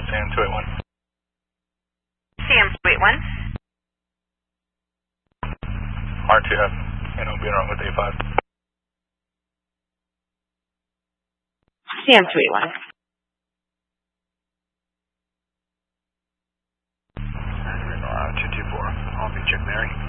CM 281. CM 281. R2F, being wrong with A5. CM 281. R224, I'll be Chick Mary.